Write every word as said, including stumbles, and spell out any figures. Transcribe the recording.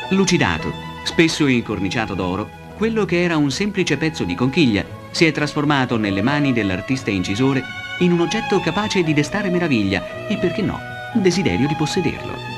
Lucidato, spesso incorniciato d'oro, quello che era un semplice pezzo di conchiglia si è trasformato nelle mani dell'artista incisore in un oggetto capace di destare meraviglia e, perché no, desiderio di possederlo.